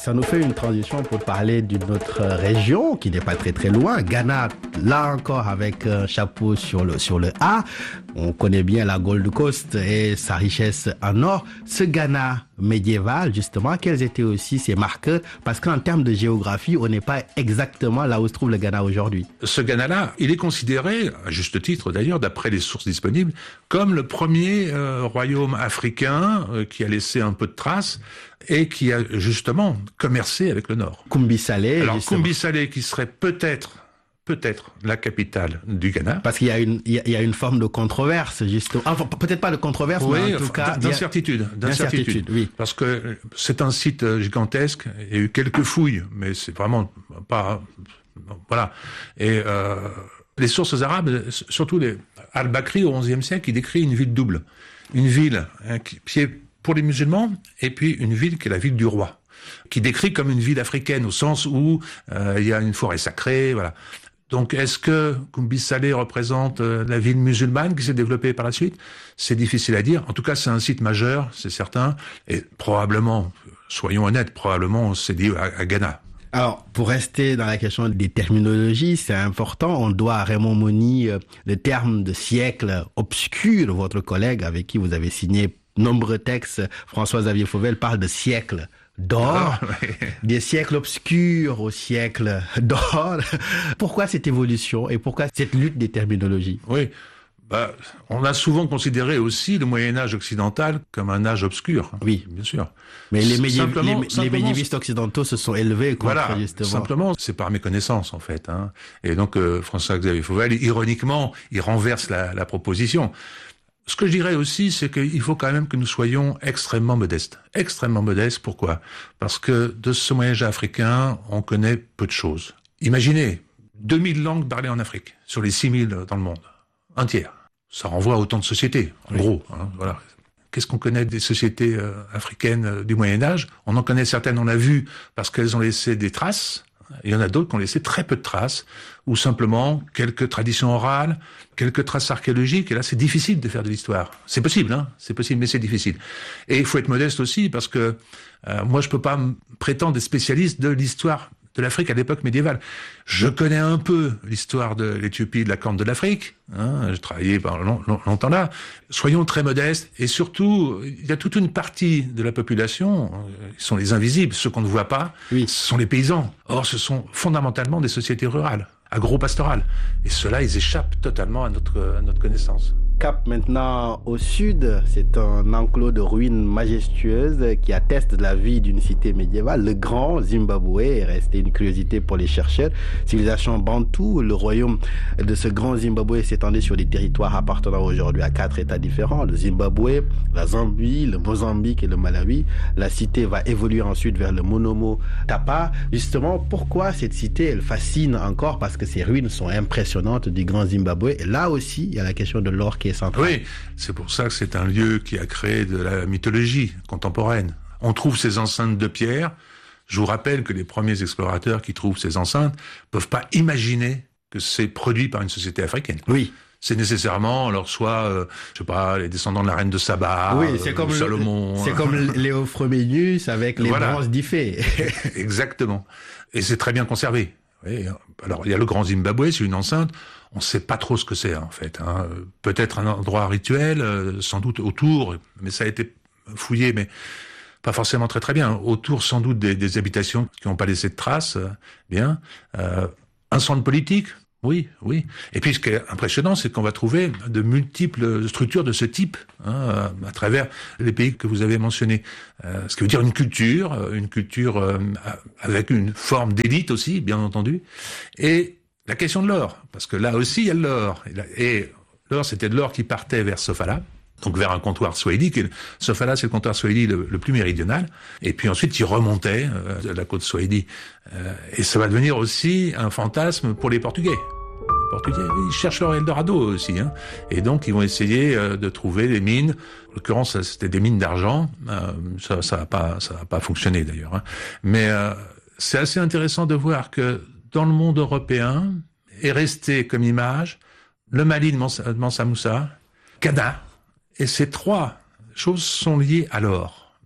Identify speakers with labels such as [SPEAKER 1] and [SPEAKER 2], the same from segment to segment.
[SPEAKER 1] Ça nous fait une transition pour parler d'une autre région qui n'est pas très très loin. Ghana, là encore avec un chapeau sur le A. On connaît bien la Gold Coast et sa richesse en or. Ce Ghana médiéval, justement, quels étaient aussi ses marqueurs? Parce qu'en termes de géographie, on n'est pas exactement là où se trouve le Ghana aujourd'hui.
[SPEAKER 2] Ce Ghana-là, il est considéré, à juste titre d'ailleurs, d'après les sources disponibles, comme le premier royaume africain qui a laissé un peu de traces et qui a justement commercé avec le Nord.
[SPEAKER 1] Koumbi Salé.
[SPEAKER 2] Alors Koumbi Salé qui serait peut-être la capitale du Ghana.
[SPEAKER 1] Parce qu'il y a une forme de controverse, justement. Enfin, peut-être pas de controverse,
[SPEAKER 2] oui,
[SPEAKER 1] mais en tout cas...
[SPEAKER 2] D'incertitude.
[SPEAKER 1] Oui.
[SPEAKER 2] Parce que c'est un site gigantesque. Il y a eu quelques fouilles, mais c'est vraiment pas... Voilà. Et les sources arabes, surtout Al-Bakri au XIe siècle, il décrit une ville double. Une ville qui est pour les musulmans, et puis une ville qui est la ville du roi, qui décrit comme une ville africaine, au sens où il y a une forêt sacrée, voilà. Donc, est-ce que Koumbi Salé représente la ville musulmane qui s'est développée par la suite? C'est difficile à dire. En tout cas, c'est un site majeur, c'est certain. Et probablement, soyons honnêtes, probablement c'est lié à Ghana.
[SPEAKER 1] Alors, pour rester dans la question des terminologies, c'est important. On doit à Raymond Moni le terme de siècle obscur. Votre collègue avec qui vous avez signé nombreux textes, François-Xavier Fauvel, parle de siècle d'or, des siècles obscurs au siècle d'or. Pourquoi cette évolution et pourquoi cette lutte des terminologies?
[SPEAKER 2] Oui, on a souvent considéré aussi le Moyen-Âge occidental comme un âge obscur.
[SPEAKER 1] Oui,
[SPEAKER 2] bien sûr.
[SPEAKER 1] Mais les médiévistes occidentaux se sont élevés contre,
[SPEAKER 2] voilà,
[SPEAKER 1] justement.
[SPEAKER 2] Simplement, c'est par méconnaissance en fait. Et donc François-Xavier Fauvel, ironiquement, il renverse la proposition. Ce que je dirais aussi, c'est qu'il faut quand même que nous soyons extrêmement modestes. Extrêmement modestes, pourquoi? Parce que de ce Moyen-Âge africain, on connaît peu de choses. Imaginez, 2000 langues parlées en Afrique, sur les 6000 dans le monde. Un tiers. Ça renvoie à autant de sociétés, en gros. Voilà. Qu'est-ce qu'on connaît des sociétés africaines du Moyen-Âge? On en connaît certaines, on l'a vu, parce qu'elles ont laissé des traces. Il y en a d'autres qui ont laissé très peu de traces, ou simplement quelques traditions orales, quelques traces archéologiques, et là c'est difficile de faire de l'histoire. C'est possible, c'est possible, mais c'est difficile. Et il faut être modeste aussi, parce que moi je peux pas prétendre être spécialiste de l'histoire de l'Afrique à l'époque médiévale. Je connais un peu l'histoire de l'Éthiopie, de la Corne de l'Afrique. J'ai travaillé pendant longtemps là. Soyons très modestes. Et surtout, il y a toute une partie de la population, qui sont les invisibles, ceux qu'on ne voit pas,
[SPEAKER 1] oui.
[SPEAKER 2] Ce sont les paysans. Or, ce sont fondamentalement des sociétés rurales, agro-pastorales. Et ceux-là, ils échappent totalement à notre connaissance.
[SPEAKER 1] Cap maintenant au sud, c'est un enclos de ruines majestueuses qui atteste de la vie d'une cité médiévale. Le grand Zimbabwe est resté une curiosité pour les chercheurs. Civilisation bantoue, le royaume de ce grand Zimbabwe s'étendait sur des territoires appartenant aujourd'hui à 4 États différents. Le Zimbabwe, la Zambie, le Mozambique et le Malawi. La cité va évoluer ensuite vers le Monomo Tapa. Justement, pourquoi cette cité, elle fascine encore? Parce que ces ruines sont impressionnantes du grand Zimbabwe. Et là aussi, il y a la question de l'or qui est centrale.
[SPEAKER 2] Oui, c'est pour ça que c'est un lieu qui a créé de la mythologie contemporaine. On trouve ces enceintes de pierre. Je vous rappelle que les premiers explorateurs qui trouvent ces enceintes peuvent pas imaginer que c'est produit par une société africaine.
[SPEAKER 1] Oui.
[SPEAKER 2] C'est nécessairement, alors soit, je sais pas, les descendants de la reine de Saba,
[SPEAKER 1] oui, c'est comme
[SPEAKER 2] Salomon.
[SPEAKER 1] C'est comme Léo Frobenius avec les bronzes d'Ifé.
[SPEAKER 2] Exactement. Et c'est très bien conservé. Oui, alors il y a le grand Zimbabwe, c'est une enceinte. On ne sait pas trop ce que c'est en fait. Peut-être un endroit rituel, sans doute autour, mais ça a été fouillé, mais pas forcément très très bien. Autour, sans doute des habitations qui n'ont pas laissé de traces. Bien. Un centre politique. Oui. Et puis ce qui est impressionnant, c'est qu'on va trouver de multiples structures de ce type à travers les pays que vous avez mentionnés. Ce qui veut dire une culture avec une forme d'élite aussi, bien entendu. Et la question de l'or, parce que là aussi il y a de l'or. Et l'or, c'était de l'or qui partait vers Sofala, donc vers un comptoir swahili. Sofala, c'est le comptoir swahili le plus méridional. Et puis ensuite, il remontait de la côte swahili. Et ça va devenir aussi un fantasme pour les Portugais. Les Portugais, ils cherchent leur Eldorado aussi. Et donc, ils vont essayer de trouver des mines. En l'occurrence, c'était des mines d'argent. Ça va pas fonctionner d'ailleurs. Mais c'est assez intéressant de voir que dans le monde européen est resté comme image le Mali de Mansa Moussa, Ghana, et ces trois choses sont liées à l'or.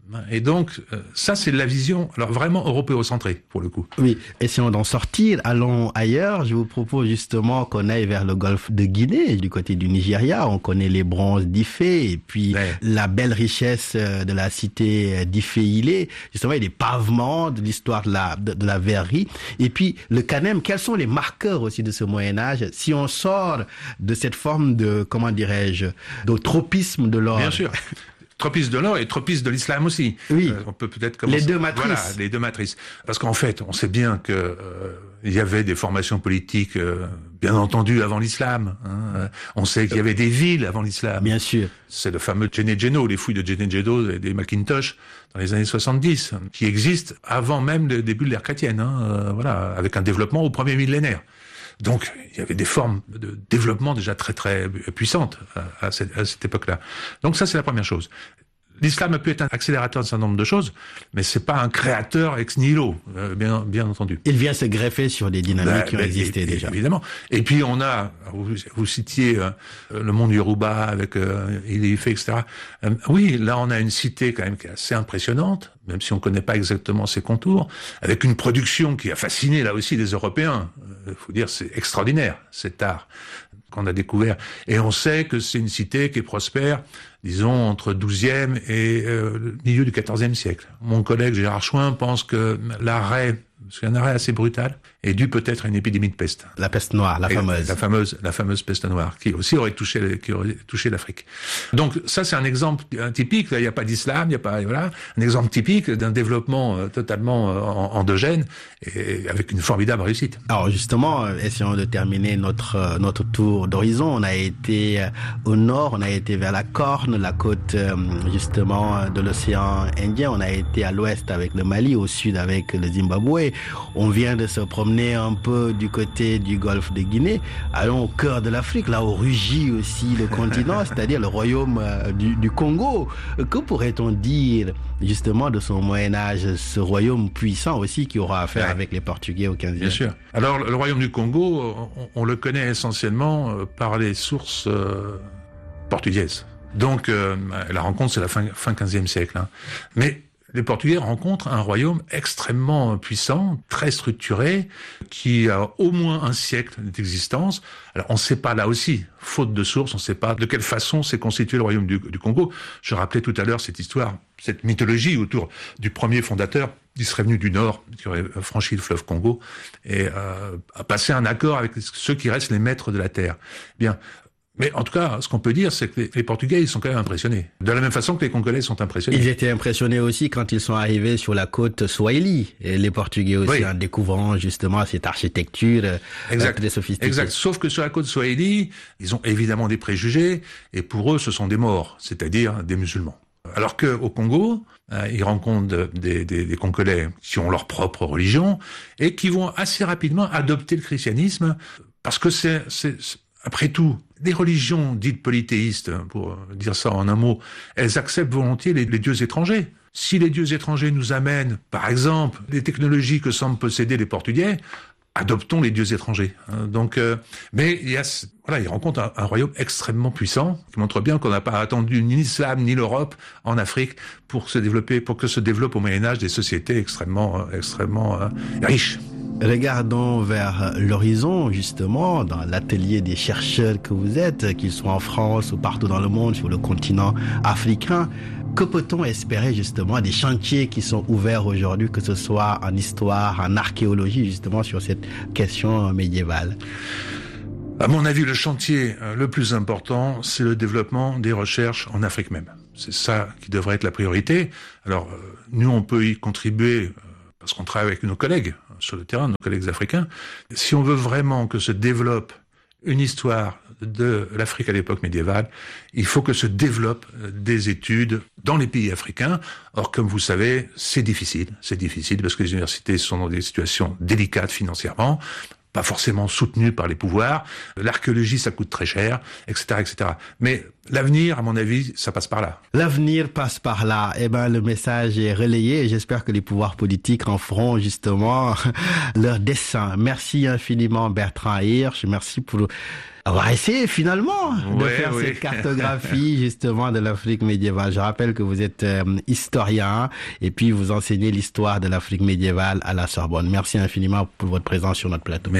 [SPEAKER 2] Et donc, ça, c'est la vision, alors vraiment européocentrée, pour le coup.
[SPEAKER 1] Oui, essayons d'en sortir, allons ailleurs. Je vous propose justement qu'on aille vers le golfe de Guinée, du côté du Nigeria. On connaît les bronzes d'Ifé et puis la belle richesse de la cité d'Ifé-Ilé. Justement, il y a des pavements, de l'histoire de la verrerie. Et puis, le Kanem, quels sont les marqueurs aussi de ce Moyen-Âge si on sort de cette forme de, comment dirais-je, de tropisme de l'or?
[SPEAKER 2] Bien sûr. Tropisme de l'or et tropisme de l'islam aussi.
[SPEAKER 1] Oui.
[SPEAKER 2] On peut peut-être commencer.
[SPEAKER 1] Les deux matrices.
[SPEAKER 2] Voilà, les deux matrices. Parce qu'en fait, on sait bien que il y avait des formations politiques, bien entendu, avant l'islam. On sait qu'il y avait des villes avant l'islam.
[SPEAKER 1] Bien sûr.
[SPEAKER 2] C'est le fameux Djenné-Djeno, les fouilles de Djenné-Djeno et des Macintosh dans les années 70, qui existent avant même le début de l'ère chrétienne. Voilà, avec un développement au premier millénaire. Donc, il y avait des formes de développement déjà très très puissantes à cette époque-là. Donc ça, c'est la première chose. L'islam a pu être un accélérateur d'un certain nombre de choses, mais c'est pas un créateur ex nihilo, bien entendu.
[SPEAKER 1] Il vient se greffer sur des dynamiques qui ont existé déjà.
[SPEAKER 2] Évidemment. Et puis on a, vous citiez le monde Yoruba avec Ilé-Ifé, etc. Oui, là on a une cité quand même qui est assez impressionnante, même si on connaît pas exactement ses contours, avec une production qui a fasciné là aussi les Européens. Faut dire, c'est extraordinaire cet art qu'on a découvert. Et on sait que c'est une cité qui est prospère, disons, entre 12e et le milieu du 14e siècle. Mon collègue Gérard Chouin pense que l'arrêt, c'est un arrêt assez brutal, est dû peut-être à une épidémie de peste.
[SPEAKER 1] La peste noire, la fameuse.
[SPEAKER 2] La fameuse peste noire, qui aussi aurait touché l'Afrique. Donc, ça, c'est un exemple typique. Là, il n'y a pas d'islam, il n'y a pas, voilà. Un exemple typique d'un développement totalement endogène et avec une formidable réussite.
[SPEAKER 1] Alors, justement, essayons de terminer notre tour d'horizon. On a été au nord, on a été vers la Corne, la côte, justement, de l'océan Indien. On a été à l'ouest avec le Mali, au sud avec le Zimbabwe. On vient de se promener un peu du côté du golfe de Guinée. Allons au cœur de l'Afrique, là où rugit aussi le continent, c'est-à-dire le royaume du Congo. Que pourrait-on dire justement de son Moyen-Âge, ce royaume puissant aussi qui aura affaire avec les Portugais au XVe?
[SPEAKER 2] Bien sûr. Alors le royaume du Congo, on le connaît essentiellement par les sources portugaises. Donc la rencontre, c'est la fin 15e siècle. Mais les Portugais rencontrent un royaume extrêmement puissant, très structuré, qui a au moins un siècle d'existence. Alors on ne sait pas là aussi, faute de sources, on ne sait pas de quelle façon s'est constitué le royaume du Congo. Je rappelais tout à l'heure cette histoire, cette mythologie autour du premier fondateur qui serait venu du nord, qui aurait franchi le fleuve Congo et a passé un accord avec ceux qui restent les maîtres de la terre. Bien. Mais en tout cas, ce qu'on peut dire, c'est que les Portugais, ils sont quand même impressionnés. De la même façon que les Congolais sont impressionnés.
[SPEAKER 1] Ils étaient impressionnés aussi quand ils sont arrivés sur la côte Swahili. Et les Portugais aussi, en découvrant justement cette architecture très sophistiquée.
[SPEAKER 2] Exact. Sauf que sur la côte Swahili, ils ont évidemment des préjugés, et pour eux, ce sont des morts, c'est-à-dire des musulmans. Alors que au Congo, ils rencontrent des Congolais qui ont leur propre religion, et qui vont assez rapidement adopter le christianisme, parce que c'est après tout, les religions dites polythéistes, pour dire ça en un mot, elles acceptent volontiers les dieux étrangers. Si les dieux étrangers nous amènent, par exemple, les technologies que semblent posséder les Portugais, adoptons les dieux étrangers. Donc, mais ils rencontrent un royaume extrêmement puissant, qui montre bien qu'on n'a pas attendu ni l'islam ni l'Europe en Afrique pour que se développent au Moyen-Âge des sociétés extrêmement riches.
[SPEAKER 1] Regardons vers l'horizon, justement, dans l'atelier des chercheurs que vous êtes, qu'ils soient en France ou partout dans le monde, sur le continent africain. Que peut-on espérer, justement, des chantiers qui sont ouverts aujourd'hui, que ce soit en histoire, en archéologie, justement, sur cette question médiévale?
[SPEAKER 2] À mon avis, le chantier le plus important, c'est le développement des recherches en Afrique même. C'est ça qui devrait être la priorité. Alors, nous, on peut y contribuer parce qu'on travaille avec nos collègues sur le terrain, nos collègues africains. Si on veut vraiment que se développe une histoire de l'Afrique à l'époque médiévale, il faut que se développent des études dans les pays africains. Or, comme vous savez, c'est difficile. C'est difficile parce que les universités sont dans des situations délicates financièrement, pas forcément soutenues par les pouvoirs. L'archéologie, ça coûte très cher, etc., etc. Mais l'avenir, à mon avis, ça passe par là.
[SPEAKER 1] L'avenir passe par là. Eh ben, le message est relayé et j'espère que les pouvoirs politiques en feront justement leur dessein. Merci infiniment Bertrand Hirsch. Merci pour On va essayer finalement de
[SPEAKER 2] Ouais,
[SPEAKER 1] faire
[SPEAKER 2] oui.
[SPEAKER 1] cette cartographie justement de l'Afrique médiévale. Je rappelle que vous êtes historien et puis vous enseignez l'histoire de l'Afrique médiévale à la Sorbonne. Merci infiniment pour votre présence sur notre plateau.